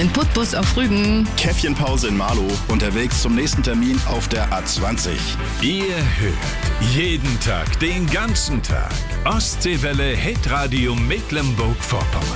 in Putbus auf Rügen. Käffchenpause in Marlow. Unterwegs zum nächsten Termin auf der A20. Ihr hört jeden Tag, den ganzen Tag. Ostseewelle Hitradio Mecklenburg-Vorpommern.